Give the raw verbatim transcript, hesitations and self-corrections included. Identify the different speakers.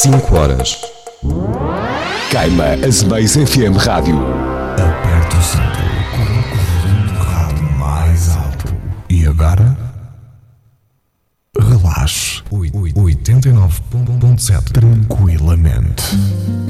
Speaker 1: cinco horas. Queima a Space F M Rádio.
Speaker 2: Aperte o cinto, coloque o volume do rádio mais alto. E agora? Relaxe. oitenta e nove ponto sete. Tranquilamente.